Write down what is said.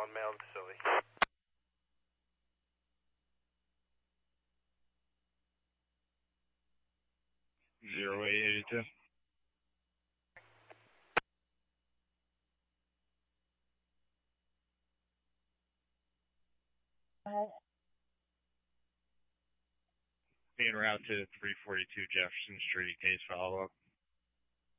Allen Maryland facility. 0882. Being route to 342 Jefferson Street, case follow-up.